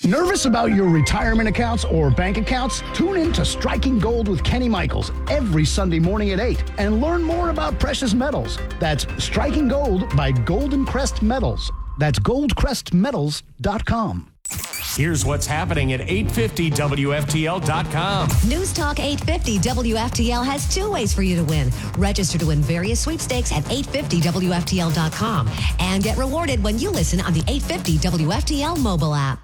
Nervous about your retirement accounts or bank accounts? Tune in to Striking Gold with Kenny Michaels every Sunday morning at 8 and learn more about precious metals. That's Striking Gold by Golden Crest Metals. That's goldcrestmetals.com. Here's what's happening at 850WFTL.com. News Talk 850 WFTL has two ways for you to win. Register to win various sweepstakes at 850WFTL.com and get rewarded when you listen on the 850 WFTL mobile app.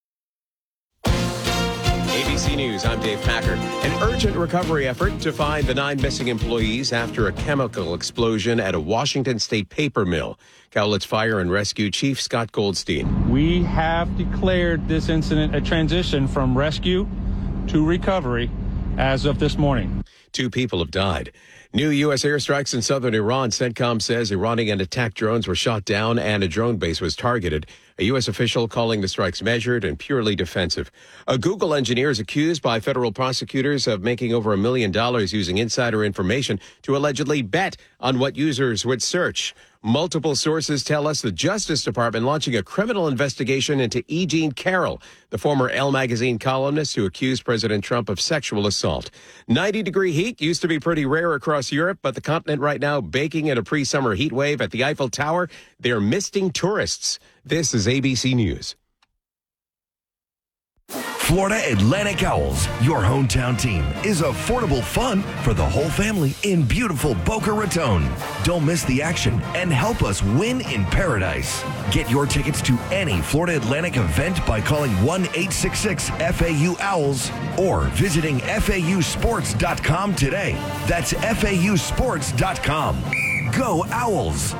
ABC News, I'm Dave Packard. An urgent recovery effort to find the 9 missing employees after a chemical explosion at a Washington State paper mill. Cowlitz Fire and Rescue Chief Scott Goldstein. We have declared this incident a transition from rescue to recovery as of this morning. 2 people have died. New U.S. airstrikes in southern Iran. CENTCOM says Iranian attack drones were shot down and a drone base was targeted. A U.S. official calling the strikes measured and purely defensive. A Google engineer is accused by federal prosecutors of making over $1 million using insider information to allegedly bet on what users would search. Multiple sources tell us the Justice Department launching a criminal investigation into E. Jean Carroll, the former Elle magazine columnist who accused President Trump of sexual assault. 90-degree heat used to be pretty rare across Europe, but the continent right now baking in a pre-summer heat wave at the Eiffel Tower. They're misting tourists. This is ABC News. Florida Atlantic Owls, your hometown team, is affordable fun for the whole family in beautiful Boca Raton. Don't miss the action and help us win in paradise. Get your tickets to any Florida Atlantic event by calling 1-866-FAU-OWLS or visiting FAUsports.com today. That's FAUsports.com. Go Owls!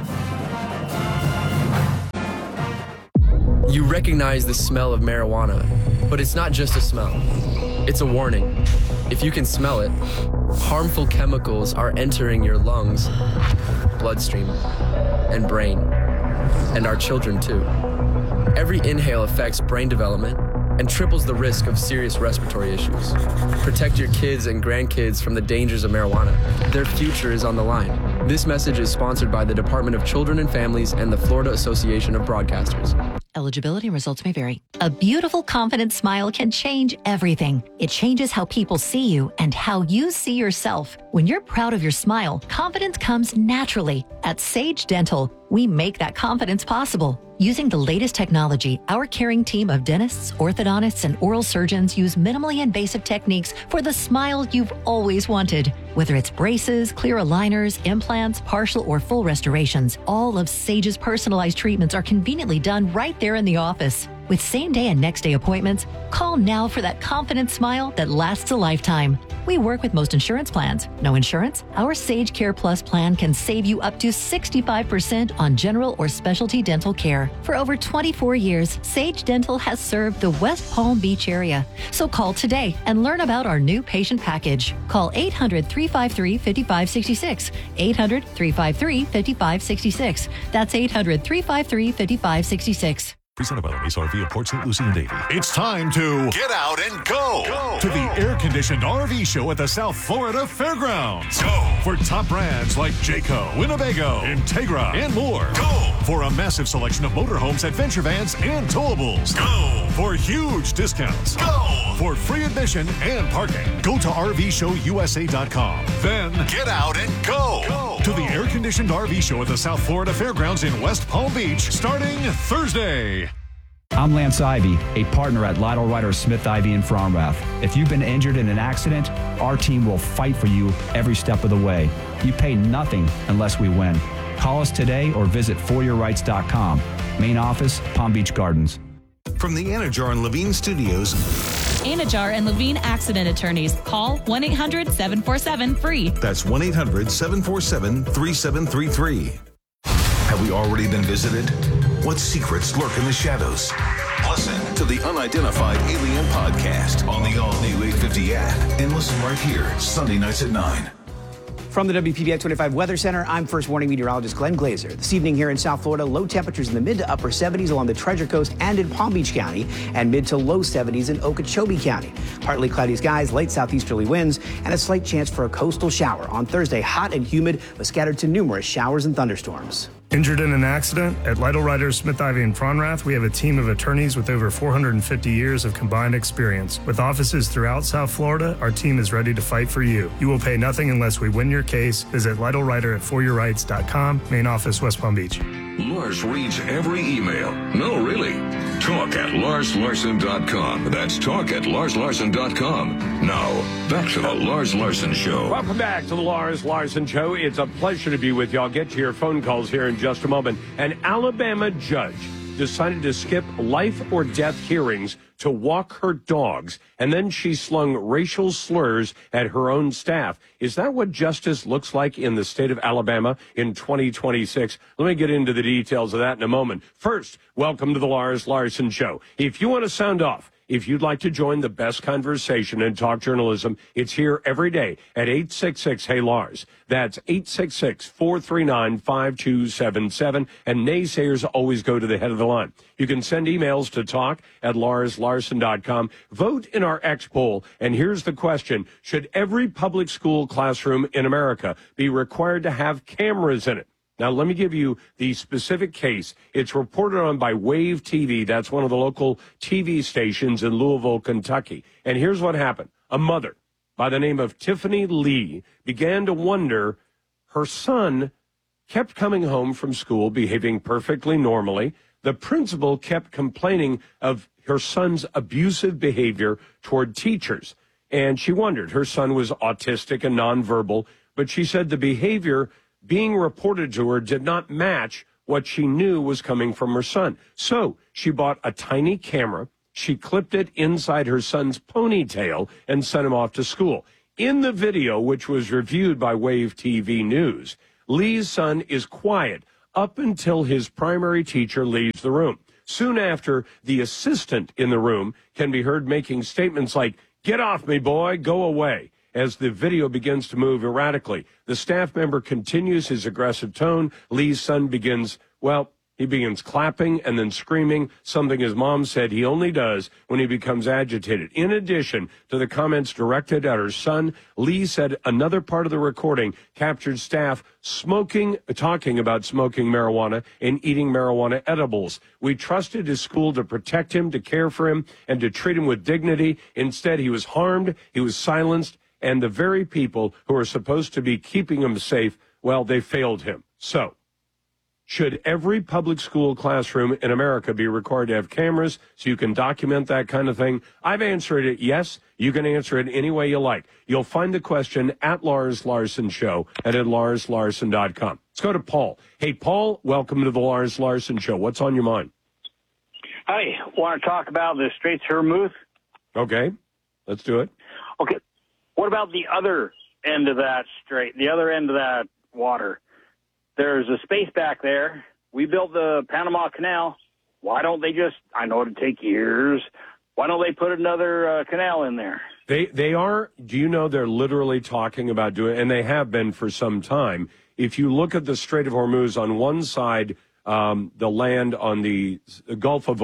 You recognize the smell of marijuana, but it's not just a smell. It's a warning. If you can smell it, harmful chemicals are entering your lungs, bloodstream, and brain, and our children too. Every inhale affects brain development and triples the risk of serious respiratory issues. Protect your kids and grandkids from the dangers of marijuana. Their future is on the line. This message is sponsored by the Department of Children and Families and the Florida Association of Broadcasters. Eligibility results may vary. A beautiful, confident smile can change everything. It changes how people see you and how you see yourself. When you're proud of your smile, confidence comes naturally. At Sage Dental, we make that confidence possible. Using the latest technology, our caring team of dentists, orthodontists, and oral surgeons use minimally invasive techniques for the smile you've always wanted. Whether it's braces, clear aligners, implants, partial or full restorations, all of Sage's personalized treatments are conveniently done right there in the office. With same-day and next-day appointments, call now for that confident smile that lasts a lifetime. We work with most insurance plans. No insurance? Our Sage Care Plus plan can save you up to 65% on general or specialty dental care. For over 24 years, Sage Dental has served the West Palm Beach area. So call today and learn about our new patient package. Call 800-353-5566. 800-353-5566. That's 800-353-5566. Presented by Ace RV of Port St. Lucie and Davie. It's time to get out and go to the air-conditioned RV show at the South Florida Fairgrounds. Go for top brands like Jayco, Winnebago, Integra, and more. Go for a massive selection of motorhomes, adventure vans, and towables. Go for huge discounts. Go for free admission and parking. Go to RVShowUSA.com. Then get out and go to the air-conditioned RV show at the South Florida Fairgrounds in West Palm Beach starting Thursday. I'm Lance Ivy, a partner at Lytle Ryder Smith Ivy in Fromrath. If you've been injured in an accident, our team will fight for you every step of the way. You pay nothing unless we win. Call us today or visit foryourrights.com. Main office, Palm Beach Gardens. From the Anajar and Levine Studios. Anajar and Levine Accident Attorneys. Call 1-800-747-FREE. That's 1-800-747-3733. Have we already been visited? What secrets lurk in the shadows? Listen to the Unidentified Alien Podcast on the all-new 850 app and listen right here, Sunday nights at 9. From the WPBI 25 Weather Center, I'm First Warning Meteorologist Glenn Glazer. This evening here in South Florida, low temperatures in the mid to upper 70s along the Treasure Coast and in Palm Beach County, and mid to low 70s in Okeechobee County. Partly cloudy skies, light southeasterly winds, and a slight chance for a coastal shower. On Thursday, hot and humid with scattered to numerous showers and thunderstorms. Injured in an accident? At Lytle Ryder, Smith, Ivy, and Fronrath, we have a team of attorneys with over 450 years of combined experience. With offices throughout South Florida, our team is ready to fight for you. You will pay nothing unless we win your case. Visit Lytle Ryder at foryourrights.com, main office, West Palm Beach. Lars reads every email. No, really. Talk at LarsLarson.com. That's talk at LarsLarson.com. Now, back to the Lars Larson Show. Welcome back to the Lars Larson Show. It's a pleasure to be with you. I'll get to your phone calls here in just a moment. An Alabama judge decided to skip life or death hearings to walk her dogs, and then she slung racial slurs at her own staff. Is that what justice looks like in the state of Alabama in 2026? Let me get into the details of that in a moment. First, welcome to the Lars Larson Show. If you want to sound off, if you'd like to join the best conversation in talk journalism, it's here every day at 866-HEY-LARS. That's 866-439-5277. And naysayers always go to the head of the line. You can send emails to talk@LarsLarson.com. Vote in our X poll. And here's the question. Should every public school classroom in America be required to have cameras in it? Now, let me give you the specific case. It's reported on by Wave TV. That's one of the local TV stations in Louisville, Kentucky. And here's what happened. A mother by the name of Tiffany Lee began to wonder her son kept coming home from school behaving perfectly normally. The principal kept complaining of her son's abusive behavior toward teachers. And she wondered, her son was autistic and nonverbal, but she said the behavior being reported to her did not match what she knew was coming from her son. So she bought a tiny camera. She clipped it inside her son's ponytail and sent him off to school. In the video, which was reviewed by Wave TV News, Lee's son is quiet up until his primary teacher leaves the room. Soon after, the assistant in the room can be heard making statements like, "Get off me, boy, go away." As the video begins to move erratically, the staff member continues his aggressive tone. Lee's son begins clapping and then screaming, something his mom said he only does when he becomes agitated. In addition to the comments directed at her son, Lee said another part of the recording captured staff talking about smoking marijuana and eating marijuana edibles. "We trusted his school to protect him, to care for him, and to treat him with dignity. Instead, he was harmed, he was silenced, and the very people who are supposed to be keeping him safe, well, they failed him." So, should every public school classroom in America be required to have cameras so you can document that kind of thing? I've answered it yes. You can answer it any way you like. You'll find the question at Lars Larson Show and at LarsLarson.com. Let's go to Paul. Hey, Paul, welcome to the Lars Larson Show. What's on your mind? Hi, want to talk about the Straits of Hormuz? Okay, let's do it. Okay. What about the other end of that strait, the other end of that water? There's a space back there. We built the Panama Canal. Why don't they just, I know it'd take years, why don't they put another canal in there? They are, do you know, they're literally talking about doing, and they have been for some time. If you look at the Strait of Hormuz, on one side, the land on the Gulf of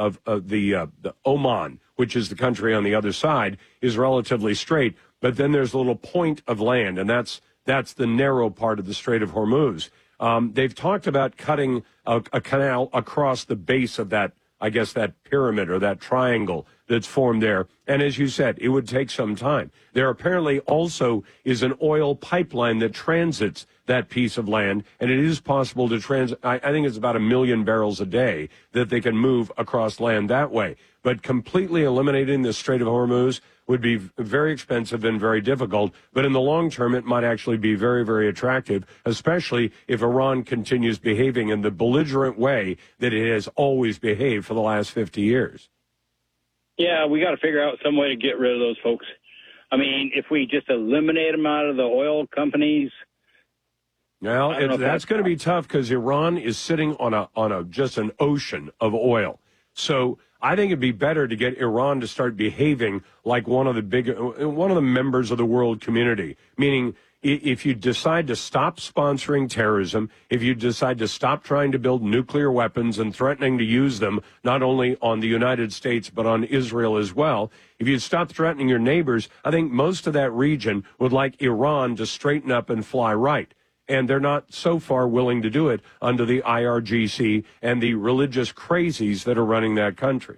Oman, which is the country on the other side, is relatively straight. But then there's a little point of land, and that's the narrow part of the Strait of Hormuz. They've talked about cutting a canal across the base of that, I guess, that pyramid or that triangle that's formed there. And as you said, it would take some time. There apparently also is an oil pipeline that transits that piece of land, and it is possible to I think it's about 1 million barrels a day that they can move across land that way. But completely eliminating the Strait of Hormuz would be very expensive and very difficult. But in the long term, it might actually be very, very attractive, especially if Iran continues behaving in the belligerent way that it has always behaved for the last 50 years. Yeah, we got to figure out some way to get rid of those folks. I mean, if we just eliminate them out of the oil companies. Well, that's going to be tough because Iran is sitting on just an ocean of oil. So I think it'd be better to get Iran to start behaving like one of the members of the world community, meaning if you decide to stop sponsoring terrorism, if you decide to stop trying to build nuclear weapons and threatening to use them not only on the United States but on Israel as well, if you stop threatening your neighbors, I think most of that region would like Iran to straighten up and fly right. and they're not so far willing to do it under the IRGC and the religious crazies that are running that country.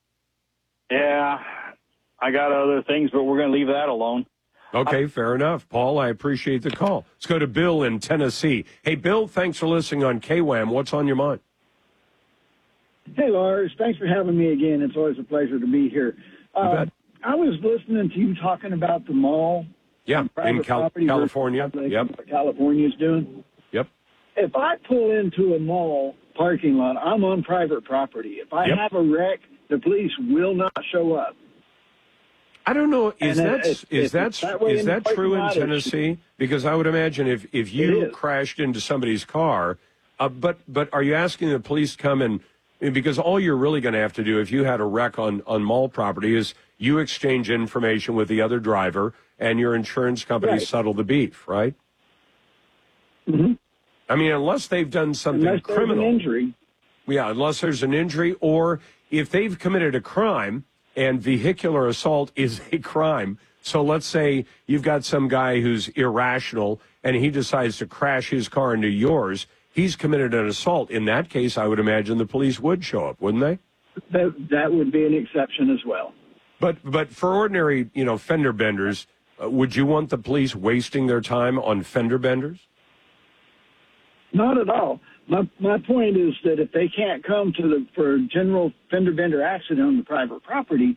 Yeah, I got other things, but we're going to leave that alone. Okay, fair enough. Paul, I appreciate the call. Let's go to Bill in Tennessee. Hey, Bill, thanks for listening on KWAM. What's on your mind? Hey, Lars. Thanks for having me again. It's always a pleasure to be here. I was listening to you talking about the mall. Yeah, in California. Yep. What California's doing. Yep. If I pull into a mall parking lot, I'm on private property. If I have a wreck, the police will not show up. I don't know. Is that true in Tennessee? Because I would imagine if you crashed into somebody's car, but are you asking the police to come and, because all you're really going to have to do if you had a wreck on mall property is you exchange information with the other driver and your insurance company settle the beef, right? Mm-hmm. I mean, unless they've done something criminal. An injury. Yeah, unless there's an injury, or if they've committed a crime, and vehicular assault is a crime. So let's say you've got some guy who's irrational and he decides to crash his car into yours. He's committed an assault. In that case, I would imagine the police would show up, wouldn't they? That would be an exception as well. But for ordinary, fender benders, would you want the police wasting their time on fender benders? Not at all. My point is that if they can't come for a general fender bender accident on the private property,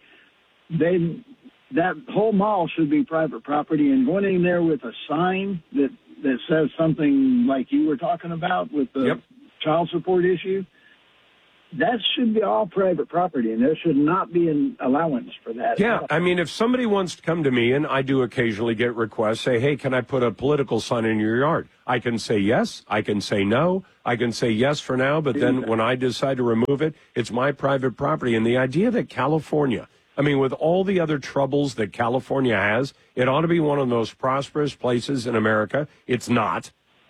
that whole mall should be private property, and going in there with a sign that says something like you were talking about with the child support issue, that should be all private property, and there should not be an allowance for that. Yeah, I mean, if somebody wants to come to me, and I do occasionally get requests, say, hey, can I put a political sign in your yard? I can say yes, I can say no, I can say yes for now, but then when I decide to remove it, it's my private property. And the idea that California, I mean, with all the other troubles that California has, it ought to be one of the most prosperous places in America. It's not.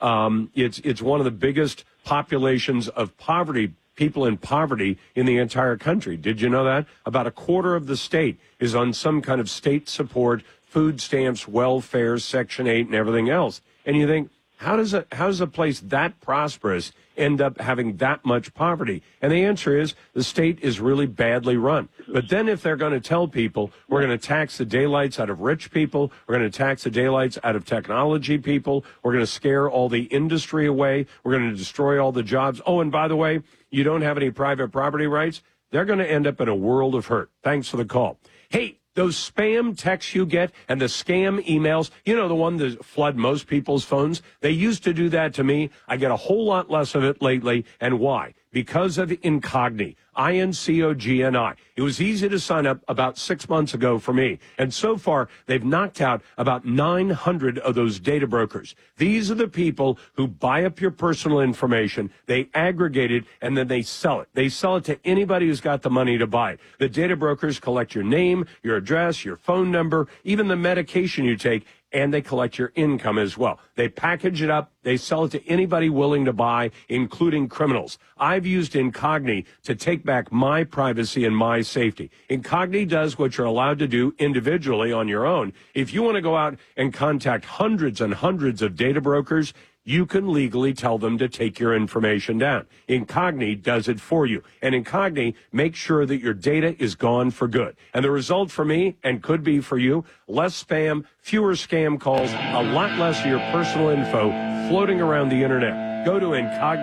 It's one of the biggest populations of poverty, people in poverty in the entire country. Did you know that? About a quarter of the state is on some kind of state support, food stamps, welfare, Section 8, and everything else. And you think, how does a place that prosperous end up having that much poverty? And the answer is the state is really badly run. But then if they're going to tell people we're going to tax the daylights out of rich people, we're going to tax the daylights out of technology people, we're going to scare all the industry away, we're going to destroy all the jobs. Oh, and by the way, you don't have any private property rights, they're going to end up in a world of hurt. Thanks for the call. Hey, those spam texts you get and the scam emails, the one that flood most people's phones, they used to do that to me. I get a whole lot less of it lately. And why? Because of Incogni, INCOGNI. It was easy to sign up about 6 months ago for me. And so far, they've knocked out about 900 of those data brokers. These are the people who buy up your personal information, they aggregate it, and then they sell it. They sell it to anybody who's got the money to buy it. The data brokers collect your name, your address, your phone number, even the medication you take, and they collect your income as well. They package it up. They sell it to anybody willing to buy, including criminals. I've used Incogni to take back my privacy and my safety. Incogni does what you're allowed to do individually on your own. If you want to go out and contact hundreds and hundreds of data brokers, you can legally tell them to take your information down. Incogni does it for you. And Incogni makes sure that your data is gone for good. And the result for me, and could be for you, less spam, fewer scam calls, a lot less of your personal info floating around the internet. Go to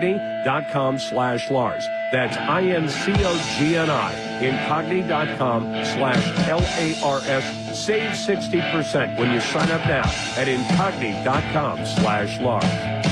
Incogni.com/Lars. That's INCOGNI. Incogni.com/LARS. Save 60% when you sign up now at Incogni.com/Lars.